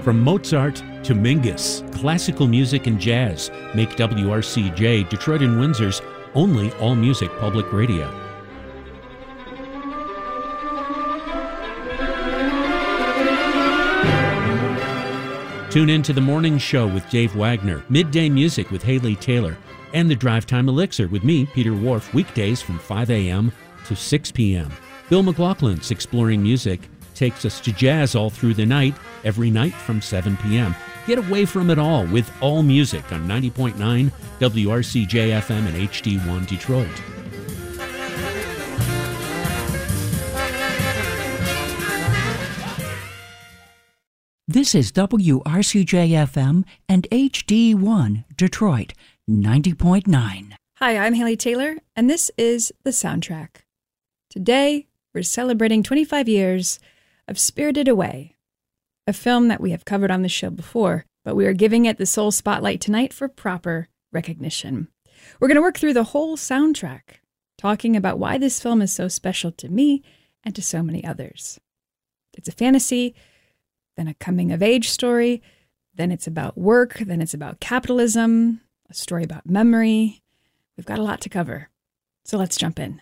From Mozart to Mingus, classical music and jazz make WRCJ Detroit and Windsor's only all-music public radio. Tune in to The Morning Show with Dave Wagner, Midday Music with Haley Taylor, and The Drive Time Elixir with me, Peter Wharf, weekdays from 5 a.m. to 6 p.m. Bill McLaughlin's Exploring Music takes us to jazz all through the night, every night from 7 p.m. Get away from it all with all music on 90.9 WRCJ FM and HD1 Detroit. This is WRCJ FM and HD1 Detroit 90.9. Hi, I'm Haley Taylor, and this is The Soundtrack. Today, we're celebrating 25 years of Spirited Away, a film that we have covered on the show before, but we are giving it the sole spotlight tonight for proper recognition. We're going to work through the whole soundtrack, talking about why this film is so special to me and to so many others. It's a fantasy, then a coming-of-age story, then it's about work, then it's about capitalism, a story about memory. We've got a lot to cover, so let's jump in.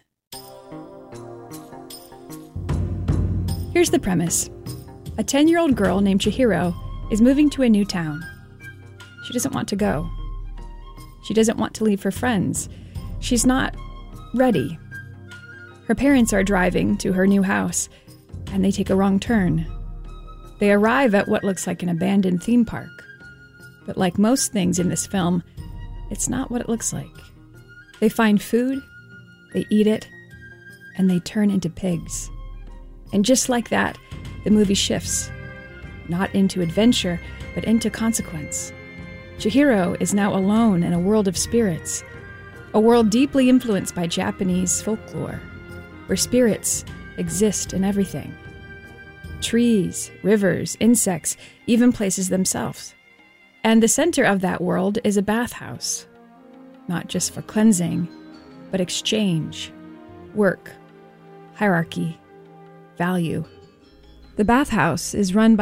Here's the premise. A 10-year-old girl named Chihiro is moving to a new town. She doesn't want to go. She doesn't want to leave her friends. She's not ready. Her parents are driving to her new house, and they take a wrong turn. They arrive at what looks like an abandoned theme park. But like most things in this film, it's not what it looks like. They find food, they eat it, and they turn into pigs. And just like that, the movie shifts. Not into adventure, but into consequence. Chihiro is now alone in a world of spirits, a world deeply influenced by Japanese folklore, where spirits exist in everything. Trees, rivers, insects, even places themselves. And the center of that world is a bathhouse. Not just for cleansing, but exchange, work, hierarchy, value. The bathhouse is run by